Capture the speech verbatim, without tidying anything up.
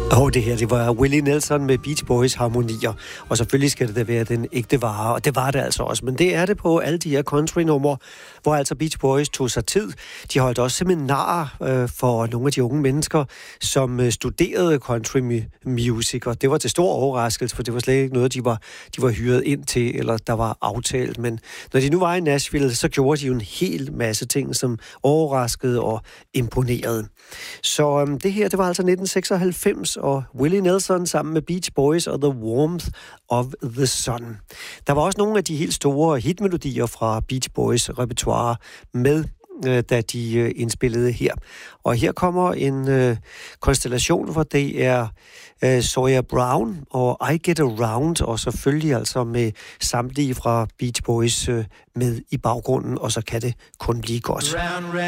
Og det her, det var Willie Nelson med Beach Boys harmonier. Og selvfølgelig skal det da være den ægte vare, og det var det altså også. Men det er det på alle de her country-numre, hvor altså Beach Boys tog sig tid. De holdt også seminarer øh, for nogle af de unge mennesker, som øh, studerede country music. Og det var til stor overraskelse, for det var slet ikke noget, de var, de var hyret ind til, eller der var aftalt. Men når de nu var i Nashville, så gjorde de jo en hel masse ting, som overraskede og imponerede. Så øh, det her, det var altså nitten seksoghalvfems, og Willie Nelson sammen med Beach Boys og The Warmth of the Sun. Der var også nogle af de helt store hitmelodier fra Beach Boys repertoire med, øh, da de øh, indspillede her. Og her kommer en øh, konstellation, hvor det er øh, Sawyer Brown og I Get Around, og selvfølgelig altså med samtlige fra Beach Boys øh, med i baggrunden, og så kan det kun blive godt. Round, round.